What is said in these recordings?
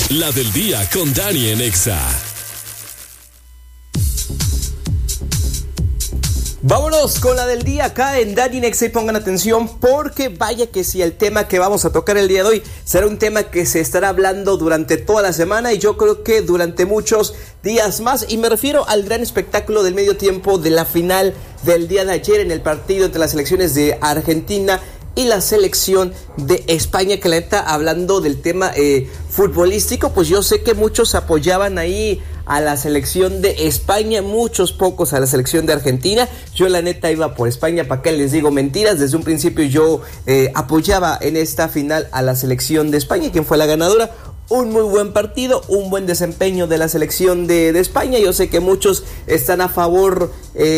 La del día con Dani en Exa. Vámonos con la del día acá en Dani en Exa y pongan atención porque vaya que si el tema que vamos a tocar el día de hoy será un tema que se estará hablando durante toda la semana y yo creo que durante muchos días más, y me refiero al gran espectáculo del medio tiempo de la final del día de ayer en el partido entre las selecciones de Argentina y la selección de España, que la neta, hablando del tema futbolístico, pues yo sé que muchos apoyaban ahí a la selección de España, muchos pocos a la selección de Argentina. Yo la neta iba por España, ¿para qué les digo mentiras? Desde un principio yo apoyaba en esta final a la selección de España, quien fue la ganadora. Un muy buen partido, un buen desempeño de la selección de España. Yo sé que muchos están a favor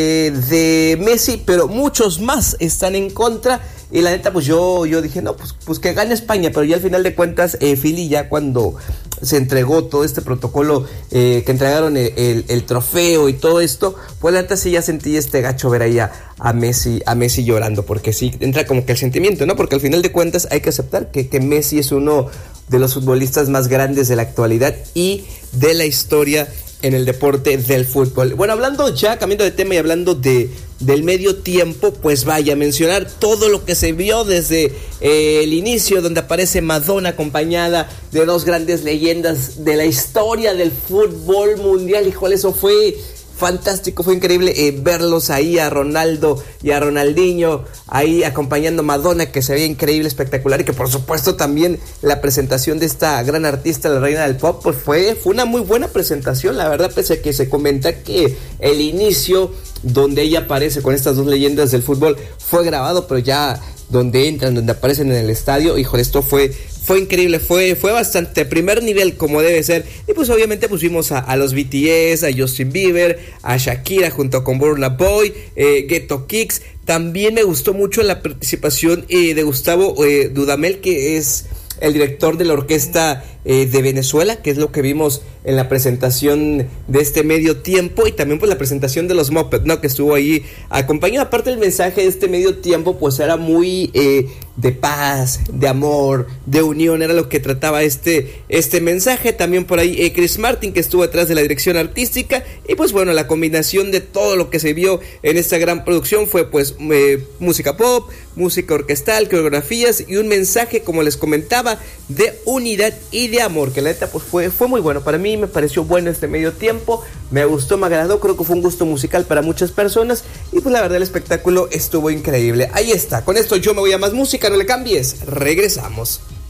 de Messi, pero muchos más están en contra. Y la neta, pues yo dije, no, pues que gane España. Pero ya al final de cuentas, Philly, ya cuando se entregó todo este protocolo, que entregaron el trofeo y todo esto, pues la neta sí ya sentí este gacho ver ahí a Messi llorando. Porque sí, entra como que el sentimiento, ¿no? Porque al final de cuentas hay que aceptar que Messi es uno de los futbolistas más grandes de la actualidad y de la historia en el deporte del fútbol. Bueno, hablando ya, cambiando de tema y hablando del medio tiempo, pues vaya a mencionar todo lo que se vio desde el inicio, donde aparece Madonna acompañada de dos grandes leyendas de la historia del fútbol mundial. Híjole, eso fue fantástico, fue increíble verlos ahí, a Ronaldo y a Ronaldinho ahí acompañando a Madonna, que se veía increíble, espectacular, y que por supuesto también la presentación de esta gran artista, la reina del pop, pues fue una muy buena presentación, la verdad, pese a que se comenta que el inicio donde ella aparece con estas dos leyendas del fútbol fue grabado, pero ya donde entran, donde aparecen en el estadio, híjole, esto fue increíble, fue bastante primer nivel como debe ser. Y pues obviamente pues vimos a los BTS, a Justin Bieber, a Shakira junto con Burna Boy, Ghetto Kicks. También me gustó mucho la participación de Gustavo Dudamel, que es el director de la orquesta de Venezuela, que es lo que vimos en la presentación de este medio tiempo, y también pues la presentación de los Muppets, ¿no? Que estuvo ahí acompañado. Aparte, el mensaje de este medio tiempo pues era muy de paz, de amor, de unión, era lo que trataba este mensaje. También por ahí Chris Martin, que estuvo detrás de la dirección artística, y pues bueno, la combinación de todo lo que se vio en esta gran producción fue pues música pop, música orquestal, coreografías y un mensaje, como les comentaba, de unidad y de amor, que la neta pues fue muy bueno. Para mí me pareció bueno este medio tiempo, me gustó, me agradó, creo que fue un gusto musical para muchas personas, y pues la verdad el espectáculo estuvo increíble. Ahí está, con esto yo me voy a más música, no le cambies, regresamos.